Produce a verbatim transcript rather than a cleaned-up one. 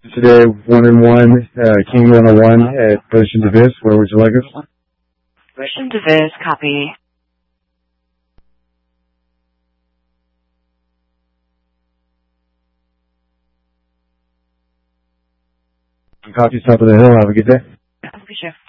Today, one and one, uh, King one oh one at Position Devis. Where would you like us? Position Devis, copy. Copy, top of the hill. Have a good day. Have a good show.